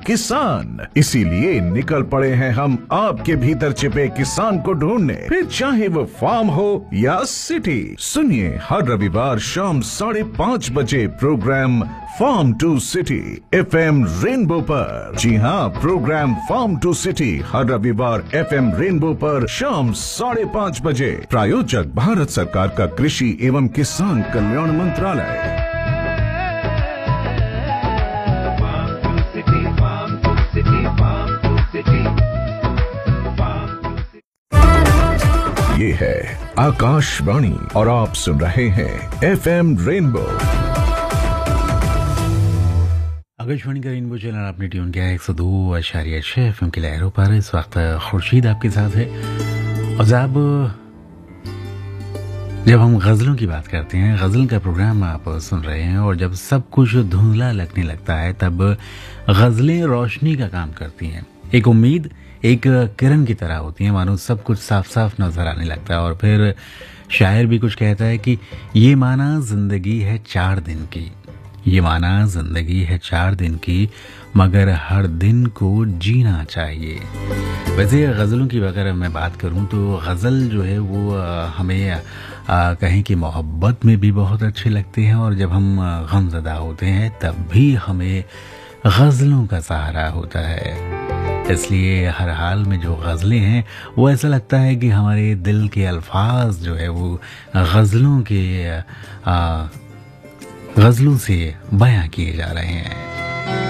किसान, इसीलिए निकल पड़े हैं हम आपके भीतर छिपे किसान को ढूंढने। फिर चाहे वो फार्म हो या सिटी, सुनिए हर रविवार शाम 5:30 बजे programme farm to city FM rainbow पर। जी हाँ, प्रोग्राम फार्म टू सिटी हर रविवार FM रेनबो पर शाम 5:30 बजे। प्रायोजक भारत सरकार का कृषि एवं किसान कल्याण मंत्रालय। ये है आकाशवाणी और आप सुन रहे हैं FM रेनबो। आकाशवाणी का रेनबो चैनल आपने ट्यून किया है 102.6 FM की लहरों पर। इस वक्त खुर्शीद आपके साथ है। और जब हम गज़लों की बात करते हैं, गज़ल का प्रोग्राम आप सुन रहे हैं, और जब सब कुछ धुंधला लगने लगता है तब गज़लें रोशनी का काम करती हैं। एक उम्मीद, एक किरण की तरह होती है, मानो सब कुछ साफ साफ नजर आने लगता है। और फिर शायर भी कुछ कहता है कि ये माना जिंदगी है 4 दिन की, ये माना जिंदगी है 4 दिन की, मगर हर दिन को जीना चाहिए। वैसे गज़लों की अगर मैं बात करूं तो गज़ल जो है वो हमें कहें कि मोहब्बत में भी बहुत अच्छे लगते हैं, और जब हम गमज़दा होते हैं तब भी हमें गज़लों का सहारा होता है। इसलिए हर हाल में जो गज़लें हैं वो ऐसा लगता है कि हमारे दिल के अल्फाज जो है वो गज़लों से बयां किए जा रहे हैं।